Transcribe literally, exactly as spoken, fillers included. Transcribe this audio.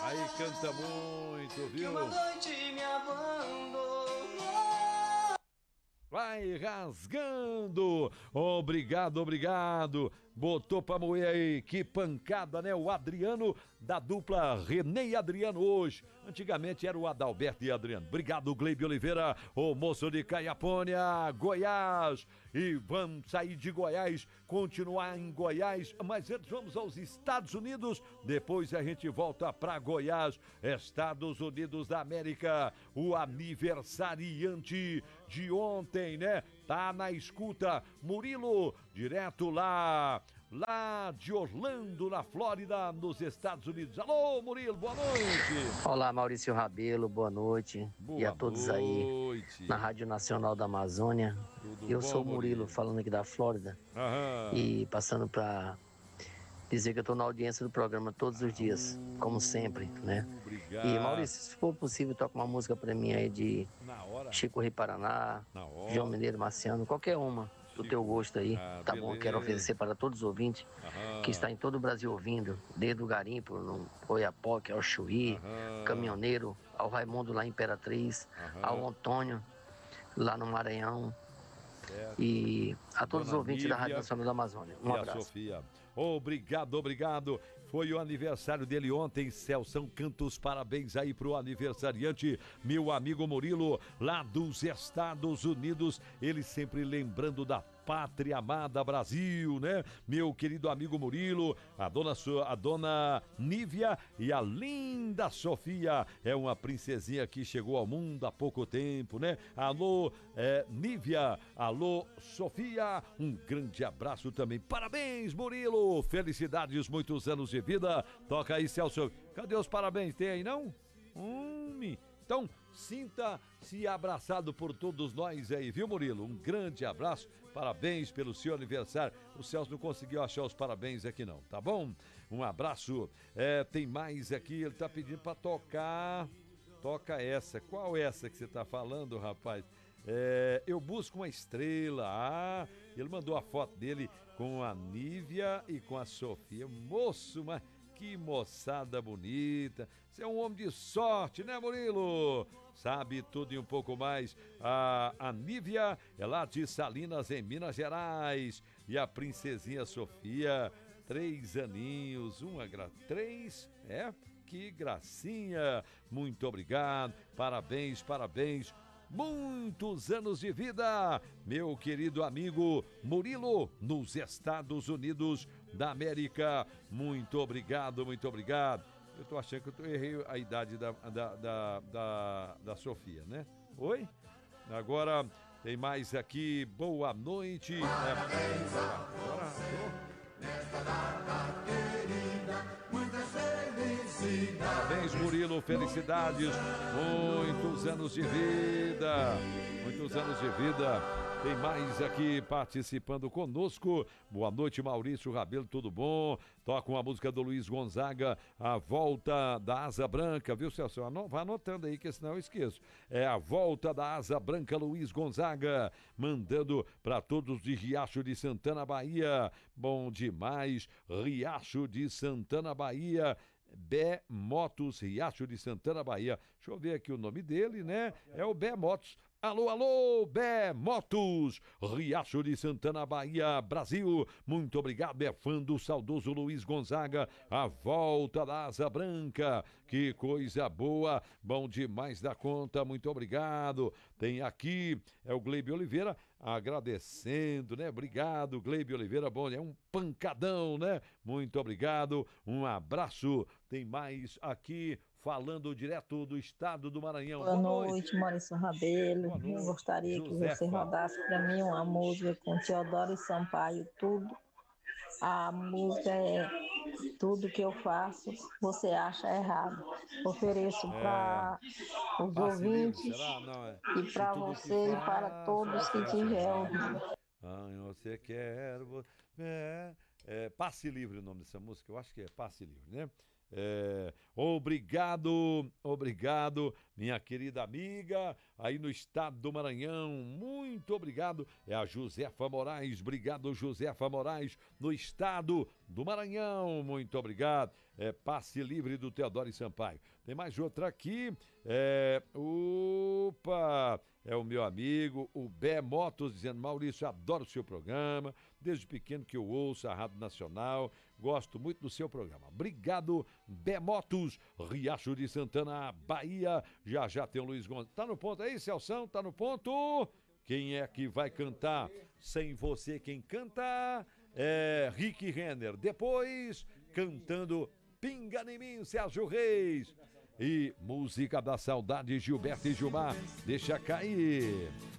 Aí canta muito, viu? Que uma noite me abandonou. Vai rasgando. Obrigado, obrigado. Botou pra moer aí. Que pancada, né? O Adriano da dupla Renê e Adriano hoje. Antigamente era o Adalberto e Adriano. Obrigado, Gleibe Oliveira, o moço de Caiapônia, Goiás. E vamos sair de Goiás, continuar em Goiás. Mas antes vamos aos Estados Unidos. Depois a gente volta pra Goiás, Estados Unidos da América. O aniversariante de ontem, né? Tá na escuta, Murilo, direto lá, lá de Orlando, na Flórida, nos Estados Unidos. Alô, Murilo, boa noite. Olá, Maurício Rabelo, boa noite. Boa e a todos noite. aí na Rádio Nacional da Amazônia. Tudo Eu bom, sou o Murilo, Murilo? falando aqui da Flórida. Aham. E passando para dizer que eu estou na audiência do programa todos os dias, como sempre, né? Obrigado. E Maurício, se for possível, toca uma música para mim aí de Na hora. Chico Rei Paraná, Na hora. João Mineiro Marciano, qualquer uma do Chico. teu gosto aí. Ah, Tá bom, beleza. quero oferecer para todos os ouvintes Aham. que está em todo o Brasil ouvindo, desde o Garimpo, no Oiapoque, ao Chuí, Aham. Caminhoneiro, ao Raimundo lá em Imperatriz, Aham. ao Antônio lá no Maranhão Certo. e a todos os Dona ouvintes da Nívia Rádio Nacional da Amazônia. Um e a abraço. Sofia. Obrigado, obrigado. Foi o aniversário dele ontem, Celção. Canta os parabéns aí pro aniversariante, meu amigo Murilo, lá dos Estados Unidos. Ele sempre lembrando da pátria amada Brasil, né? Meu querido amigo Murilo, a dona, so- a dona Nívia e a linda Sofia. É uma princesinha que chegou ao mundo há pouco tempo, né? Alô, é, Nívia. Alô, Sofia. Um grande abraço também. Parabéns, Murilo. Felicidades, muitos anos de vida. Toca aí, Celso. Cadê os parabéns? Tem aí, não? Hum, então, sinta-se abraçado por todos nós aí, viu, Murilo? Um grande abraço, parabéns pelo seu aniversário. O Celso não conseguiu achar os parabéns aqui não, tá bom? Um abraço. É, tem mais aqui, ele tá pedindo pra tocar. Toca essa. Qual é essa que você tá falando, rapaz? É, eu busco uma estrela. Ah, ele mandou a foto dele com a Nívia e com a Sofia. Moço, mas que moçada bonita. Você é um homem de sorte, né, Murilo? Sabe tudo e um pouco mais. A, a Nívia é lá de Salinas, em Minas Gerais. E a princesinha Sofia, três aninhos, uma gra... Três, é? Que gracinha. Muito obrigado. Parabéns, parabéns. Muitos anos de vida, meu querido amigo Murilo, nos Estados Unidos da América. Muito obrigado, muito obrigado. Eu tô achando que eu tô, errei a idade da, da, da, da, da Sofia, né? Oi? Agora tem mais aqui, boa noite. É, agora, Parabéns, Murilo, felicidades, muitos anos de vida, muitos anos de vida. Tem mais aqui participando conosco. Boa noite, Maurício Rabelo, tudo bom? Toca uma música do Luiz Gonzaga, A Volta da Asa Branca, viu, Celso? Ano- Vai anotando aí, que senão eu esqueço. É A Volta da Asa Branca, Luiz Gonzaga, mandando para todos de Riacho de Santana, Bahia. Bom demais, Riacho de Santana, Bahia. Bé Motos, Riacho de Santana, Bahia. Deixa eu ver aqui o nome dele, né? É o Bé Motos. Alô, alô, Bé Motos, Riacho de Santana, Bahia, Brasil. Muito obrigado, é fã do saudoso Luiz Gonzaga. A Volta da Asa Branca. Que coisa boa, bom demais da conta, muito obrigado. Tem aqui, é o Gleibe Oliveira, agradecendo, né? Obrigado, Gleibe Oliveira, bom, é um pancadão, né? Muito obrigado, um abraço. Tem mais aqui, falando direto do estado do Maranhão. Boa noite, Maurício Rabelo. Boa noite, Eu gostaria que Josefa. você rodasse para mim uma música com Teodoro e Sampaio, tudo. A música é Tudo que eu faço, você acha errado. Ofereço para os Passe livre, ouvintes será? Não, é. e para Tudo que você e faço, para todos que você tiver acha ouvido. Ah, você quer. vo- É, é, Passe Livre o nome dessa música, eu acho que é Passe Livre, né? É, obrigado. Obrigado, obrigado, minha querida amiga, aí no estado do Maranhão, muito obrigado. É a Josefa Moraes, obrigado, Josefa Moraes, no estado do Maranhão, muito obrigado. É Passe Livre do Teodoro Sampaio. Tem mais outra aqui, é, opa, é o meu amigo, o Bé Motos, dizendo: Maurício, adoro o seu programa, desde pequeno que eu ouço a Rádio Nacional, gosto muito do seu programa. Obrigado, Bé Motos, Riacho de Santana, Bahia. Já já tem o Luiz Gonçalves. Tá no ponto aí, Celção? Tá no ponto? Quem é que vai cantar? Sem Você, quem canta é Rick Renner. Depois, cantando Pinga em Mim, Sérgio Reis. E Música da Saudade, Gilberto e Gilmar. Deixa cair.